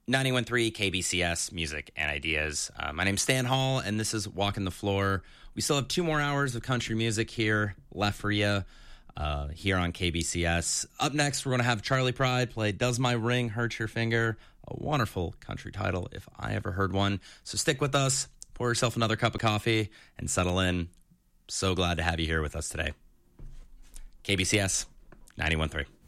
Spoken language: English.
91.3 KBCS Music and Ideas. My name's Stan Hall, and this is Walking the Floor. We still have 2 more hours of country music here left for you here on KBCS. Up next, we're going to have Charley Pride play Does My Ring Hurt Your Finger? A wonderful country title if I ever heard one. So stick with us, pour yourself another cup of coffee, and settle in. So glad to have you here with us today. KBCS 91.3.